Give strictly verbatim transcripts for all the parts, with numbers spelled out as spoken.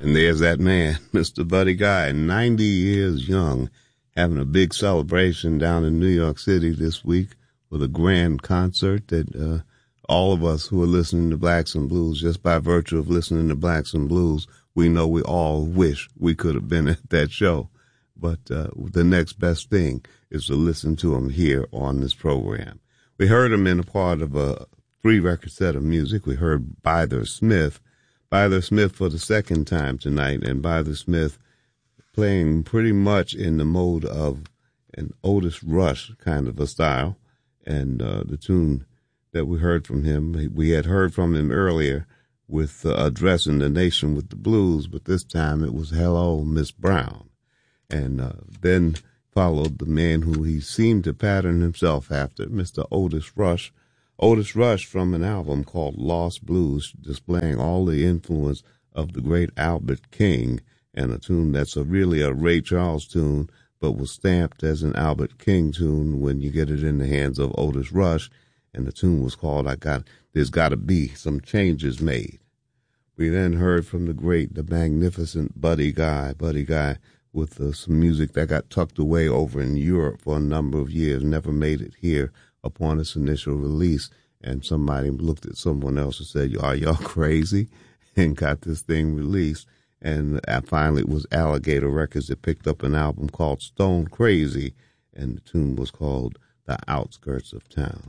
And there's that man, Mister Buddy Guy, ninety years young, having a big celebration down in New York City this week with a grand concert that uh, all of us who are listening to Blacks and Blues, just by virtue of listening to Blacks and Blues, we know we all wish we could have been at that show. But uh, the next best thing is to listen to him here on this program. We heard him in a part of a three-record set of music. We heard Byther Smith. Byther Smith for the second time tonight, and Byther Smith playing pretty much in the mode of an Otis Rush kind of a style. And uh, the tune that we heard from him, we had heard from him earlier with uh, Addressing the Nation with the Blues, but this time it was Hello, Miss Brown. And uh, then followed the man who he seemed to pattern himself after, Mister Otis Rush. Otis Rush from an album called Lost Blues, displaying all the influence of the great Albert King, and a tune that's a really a Ray Charles tune, but was stamped as an Albert King tune when you get it in the hands of Otis Rush, and the tune was called I Got There's Gotta Be Some Changes Made. We then heard from the great, the magnificent Buddy Guy, Buddy Guy, with uh, some music that got tucked away over in Europe for a number of years, never made it here upon its initial release, and somebody looked at someone else and said, are y'all crazy? And got this thing released. And finally it was Alligator Records that picked up an album called Stone Crazy, and the tune was called The Outskirts of Town.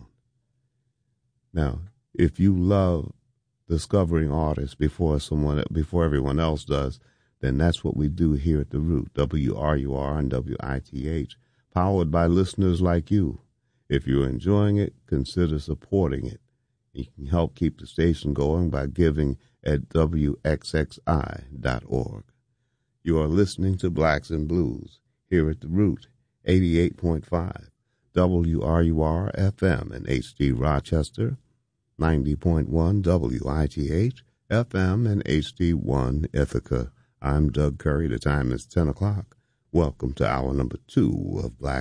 Now, if you love discovering artists before someone, before everyone else does, then that's what we do here at The Root, W R U R and W I T H, powered by listeners like you. If you're enjoying it, consider supporting it. You can help keep the station going by giving at W X X I dot org. You are listening to Blacks and Blues here at The Root, eighty-eight point five, W R U R F M in H D Rochester, ninety point one W I T H F M and H D one Ithaca. I'm Doug Curry. The time is ten o'clock. Welcome to hour number two of Black